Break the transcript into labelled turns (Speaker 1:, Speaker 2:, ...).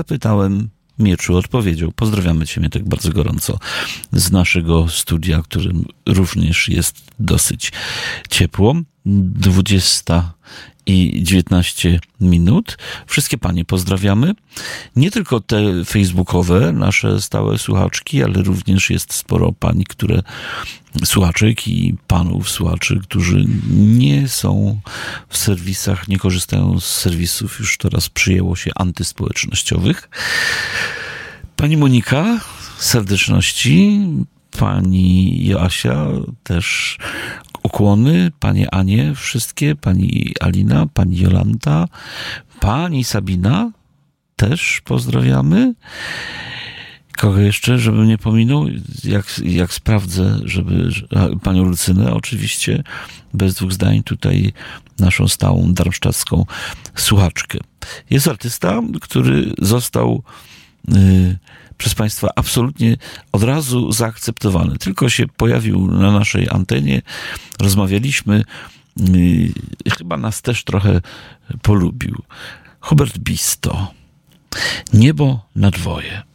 Speaker 1: zapytałem, Mieczu odpowiedział. Pozdrawiamy cię, Mietek, bardzo gorąco z naszego studia, którym również jest dosyć ciepło. 20:19. Wszystkie panie pozdrawiamy. Nie tylko te facebookowe, nasze stałe słuchaczki, ale również jest sporo pań, słuchaczek i panów słuchaczy, którzy nie są w serwisach, nie korzystają z serwisów, już teraz przyjęło się, antyspołecznościowych. Pani Monika, serdeczności. Pani Joasia, też ukłony. Panie Anie, wszystkie. Pani Alina, pani Jolanta, pani Sabina, też pozdrawiamy. Kogo jeszcze, żebym nie pominął? Jak sprawdzę, panią Lucynę, oczywiście, bez dwóch zdań, tutaj naszą stałą darmsztadzką słuchaczkę. Jest artysta, który został przez państwa absolutnie od razu zaakceptowany. Tylko się pojawił na naszej antenie, rozmawialiśmy, chyba nas też trochę polubił. Hubert Bisto. Niebo na dwoje.